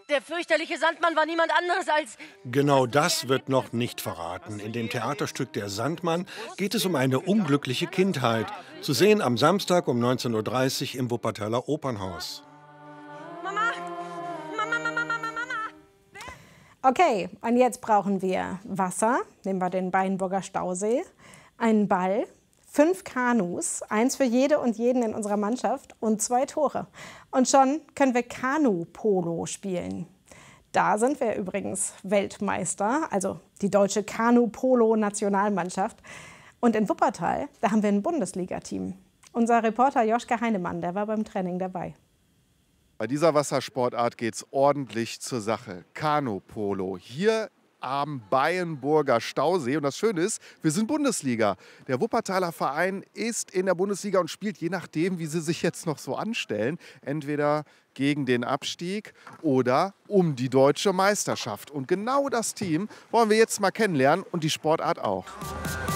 Der fürchterliche Sandmann war niemand anderes als... Genau das wird noch nicht verraten. In dem Theaterstück Der Sandmann geht es um eine unglückliche Kindheit. Zu sehen am Samstag um 19:30 Uhr im Wuppertaler Opernhaus. Mama! Mama, Mama, Mama, Mama! Okay, und jetzt brauchen wir Wasser, nehmen wir den Beinburger Stausee, einen Ball, 5 Kanus, 1 für jede und jeden in unserer Mannschaft und 2 Tore. Und schon können wir Kanu-Polo spielen. Da sind wir übrigens Weltmeister, also die deutsche Kanu-Polo-Nationalmannschaft. Und in Wuppertal, da haben wir ein Bundesliga-Team. Unser Reporter Joschka Heinemann, der war beim Training dabei. Bei dieser Wassersportart geht es ordentlich zur Sache. Kanu-Polo. Hier am Beinburger Stausee. Und das Schöne ist, wir sind Bundesliga. Der Wuppertaler Verein ist in der Bundesliga und spielt je nachdem, wie sie sich jetzt noch so anstellen, entweder gegen den Abstieg oder um die deutsche Meisterschaft. Und genau das Team wollen wir jetzt mal kennenlernen und die Sportart auch.